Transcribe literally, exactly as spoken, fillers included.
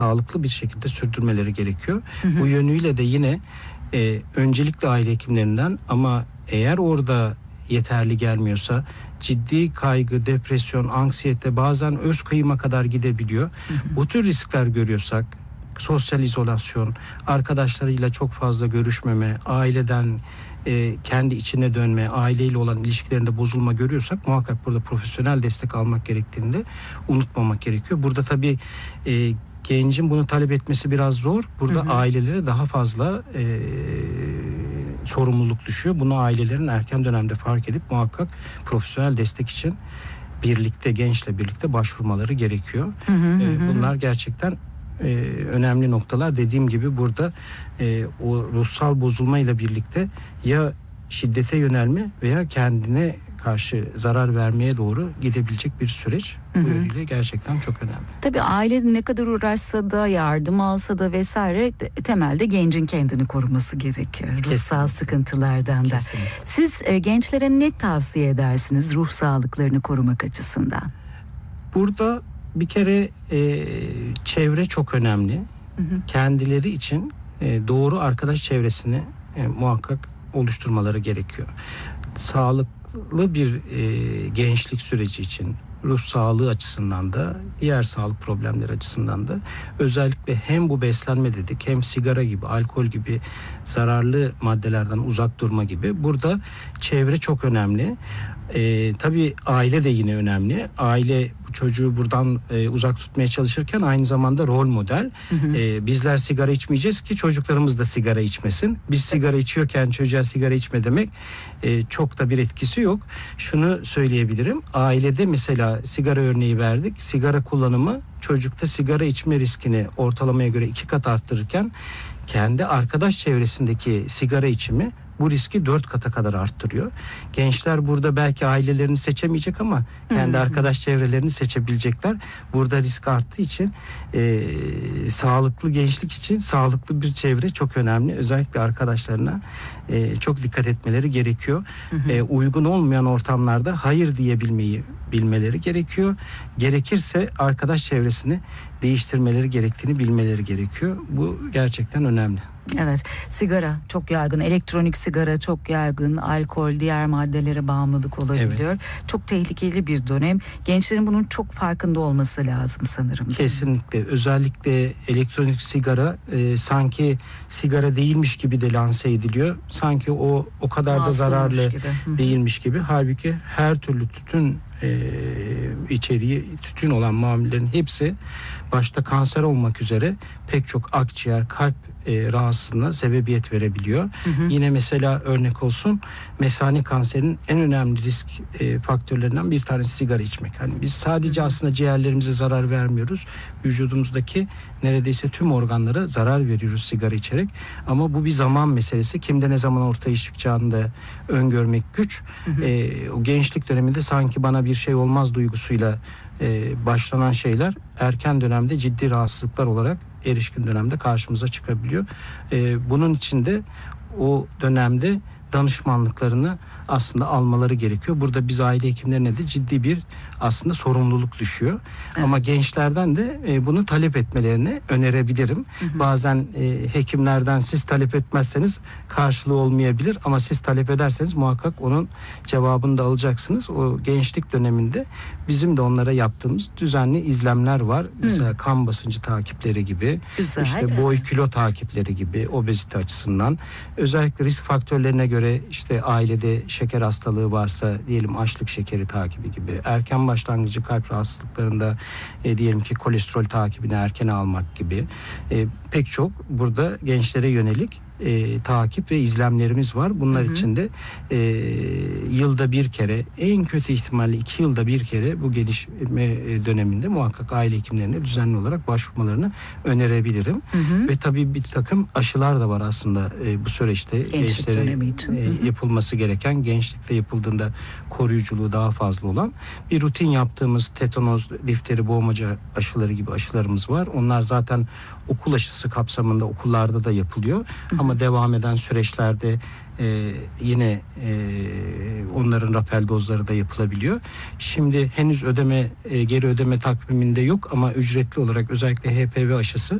sağlıklı bir şekilde sürdürmeleri gerekiyor. Hı hı. Bu yönüyle de yine e, öncelikle aile hekimlerinden, ama eğer orada yeterli gelmiyorsa ciddi kaygı, depresyon, anksiyete, bazen öz kıyıma kadar gidebiliyor. Hı hı. Bu tür riskler görüyorsak, sosyal izolasyon, arkadaşlarıyla çok fazla görüşmeme, aileden e, kendi içine dönme, aileyle olan ilişkilerinde bozulma görüyorsak muhakkak burada profesyonel destek almak gerektiğini de unutmamak gerekiyor. Burada tabii e, gencin bunu talep etmesi biraz zor. Burada hı hı. ailelere daha fazla e, sorumluluk düşüyor. Bunu ailelerin erken dönemde fark edip muhakkak profesyonel destek için birlikte, gençle birlikte başvurmaları gerekiyor. Hı hı hı. E, bunlar gerçekten e, önemli noktalar. Dediğim gibi burada e, o ruhsal bozulmayla birlikte ya şiddete yönelme veya kendine karşı zarar vermeye doğru gidebilecek bir süreç. Hı hı. Bu yönüyle gerçekten çok önemli. Tabii aile ne kadar uğraşsa da, yardım alsa da vesaire, temelde gencin kendini koruması gerekiyor. Ruhsal Kesinlikle. sıkıntılardan da. Kesinlikle. Siz e, gençlere ne tavsiye edersiniz ruh sağlıklarını korumak açısından? Burada bir kere e, çevre çok önemli. Hı hı. Kendileri için e, doğru arkadaş çevresini e, muhakkak oluşturmaları gerekiyor. Sağlıklı bir e, gençlik süreci için, ruh sağlığı açısından da, diğer sağlık problemleri açısından da özellikle hem bu beslenme dedik, hem sigara gibi, alkol gibi zararlı maddelerden uzak durma gibi. Burada çevre çok önemli. Ee, tabii aile de yine önemli. Aile bu çocuğu buradan e, uzak tutmaya çalışırken aynı zamanda rol model. Hı hı. Ee, bizler sigara içmeyeceğiz ki çocuklarımız da sigara içmesin. Biz sigara içiyorken çocuğa sigara içme demek e, çok da bir etkisi yok. Şunu söyleyebilirim. Ailede mesela sigara örneği verdik. Sigara kullanımı çocukta sigara içme riskini ortalamaya göre iki kat arttırırken kendi arkadaş çevresindeki sigara içimi bu riski dört kata kadar arttırıyor. Gençler burada belki ailelerini seçemeyecek ama kendi hı hı. arkadaş çevrelerini seçebilecekler. Burada risk arttığı için e, sağlıklı gençlik için sağlıklı bir çevre çok önemli. Özellikle arkadaşlarına e, çok dikkat etmeleri gerekiyor. Hı hı. E, uygun olmayan ortamlarda hayır diyebilmeyi bilmeleri gerekiyor. Gerekirse arkadaş çevresini değiştirmeleri gerektiğini bilmeleri gerekiyor. Bu gerçekten önemli. Evet, sigara çok yaygın, elektronik sigara çok yaygın, alkol, diğer maddelere bağımlılık olabiliyor. Evet. Çok tehlikeli bir dönem. Gençlerin bunun çok farkında olması lazım sanırım. Kesinlikle. Özellikle elektronik sigara e, sanki sigara değilmiş gibi de lanse ediliyor. Sanki o o kadar Masummuş da zararlı gibi. değilmiş gibi. Halbuki her türlü tütün e, içeriği, tütün olan mamullerin hepsi başta kanser olmak üzere pek çok akciğer, kalp E, rahatsızlığına sebebiyet verebiliyor. Hı hı. Yine mesela örnek olsun, mesane kanserinin en önemli risk e, faktörlerinden bir tanesi sigara içmek. Hani biz sadece hı hı. aslında ciğerlerimize zarar vermiyoruz. Vücudumuzdaki neredeyse tüm organlara zarar veriyoruz sigara içerek. Ama bu bir zaman meselesi. Kimde ne zaman ortaya çıkacağını da öngörmek güç. Hı hı. E, o gençlik döneminde sanki bana bir şey olmaz duygusuyla e, başlanan şeyler erken dönemde ciddi rahatsızlıklar olarak erişkin dönemde karşımıza çıkabiliyor. Ee, bunun için de o dönemde danışmanlıklarını aslında almaları gerekiyor. Burada biz aile hekimlerine de ciddi bir aslında sorumluluk düşüyor. Evet. Ama gençlerden de e, bunu talep etmelerini önerebilirim. Hı hı. Bazen e, hekimlerden siz talep etmezseniz karşılığı olmayabilir ama siz talep ederseniz muhakkak onun cevabını da alacaksınız. O gençlik döneminde bizim de onlara yaptığımız düzenli izlemler var. Hı. Mesela kan basıncı takipleri gibi, Güzel. işte boy kilo takipleri gibi, obezite açısından. Özellikle risk faktörlerine göre işte ailede şeker hastalığı varsa diyelim açlık şekeri takibi gibi, erken başlangıcı kalp rahatsızlıklarında e, diyelim ki kolesterol takibini erken almak gibi e, pek çok burada gençlere yönelik e, takip ve izlemlerimiz var. Bunlar hı hı. için de e, yılda bir kere, en kötü ihtimalle iki yılda bir kere bu gelişme döneminde muhakkak aile hekimlerine düzenli olarak başvurmalarını önerebilirim. Hı hı. Ve tabii bir takım aşılar da var aslında e, bu süreçte gençlere e, yapılması gereken, gençlikte yapıldığında koruyuculuğu daha fazla olan bir rutin yaptığımız tetanoz, difteri, boğmaca aşıları gibi aşılarımız var. Onlar zaten okul aşısı kapsamında okullarda da yapılıyor. Hı hı. Ama Ama devam eden süreçlerde e, yine e, onların rapel dozları da yapılabiliyor. Şimdi henüz ödeme e, geri ödeme takviminde yok ama ücretli olarak özellikle H P V aşısı